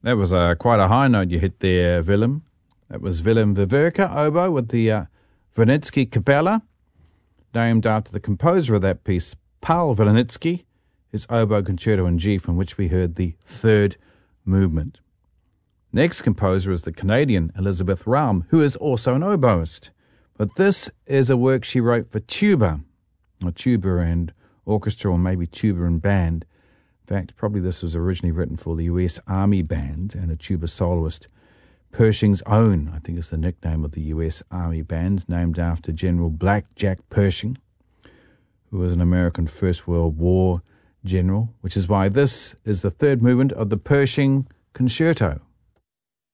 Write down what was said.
That was quite a high note you hit there, Willem. That was Willem Viverka, oboe, with the Vinitsky Capella, named after the composer of that piece, Paul Vinitsky, his oboe concerto in G, from which we heard the third movement. Next composer is the Canadian Elizabeth Raum, who is also an oboist. But this is a work she wrote for tuba, or tuba and orchestra, or maybe tuba and band. In fact, probably this was originally written for the U.S. Army Band and a tuba soloist. Pershing's Own, I think is the nickname of the U.S. Army Band, named after General Black Jack Pershing, who was an American First World War general, which is why this is the third movement of the Pershing Concerto.